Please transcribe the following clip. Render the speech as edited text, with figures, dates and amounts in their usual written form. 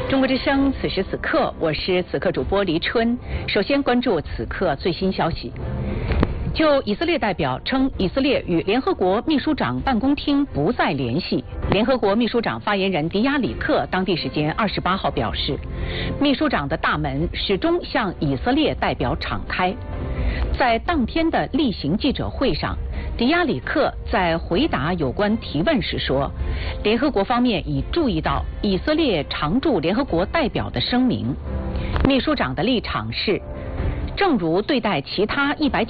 中国之声，此时此刻，我是此刻主播黎春。首先关注此刻最新消息。就以色列代表称，以色列与联合国秘书长办公厅不再联系。联合国秘书长发言人迪亚里克当地时间28号表示，秘书长的大门始终向以色列代表敞开。在当天的例行记者会上，迪亚里克在回答有关提问时说，联合国方面已注意到以色列常驻联合国代表的声明。秘书长的立场是，正如对待其他190